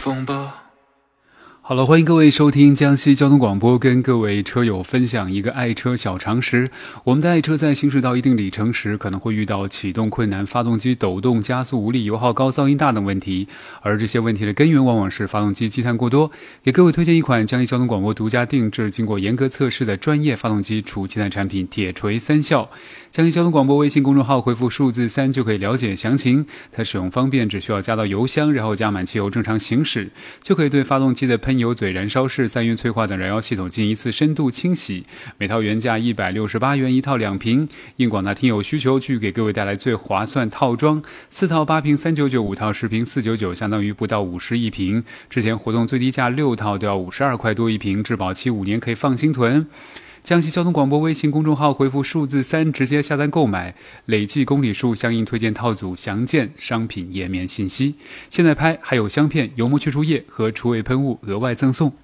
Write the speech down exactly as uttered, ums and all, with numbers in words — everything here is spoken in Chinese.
风暴。 好了，欢迎各位收听江西交通广播，跟各位车友分享一个爱车小常识。我们的爱车在行驶到一定里程时，可能会遇到启动困难、发动机抖动、加速无力、油耗高、噪音大等问题，而这些问题的根源往往是发动机积碳过多。给各位推荐一款江西交通广播独家定制、经过严格测试的专业发动机除积碳产品——铁锤三效。江西交通广播微信公众号回复数字三就可以了解详情。它使用方便，只需要加到油箱，然后加满汽油正常行驶，就可以对发动机的喷油嘴、燃烧室、三元催化等燃油系统进行一次深度清洗。每套原价一百六十八元一套两瓶，应广大听友需求，据给各位带来最划算套装，四套八瓶三九九，五套十瓶四九九，相当于不到五十一瓶。之前活动最低价六套都要五十二块多一瓶，质保期五年，可以放心囤。江西交通广播微信公众号回复数字三直接下单购买，累计公里数相应推荐套组详见商品页面信息。现在拍还有香片、油膜去除液和除味喷雾额外赠送。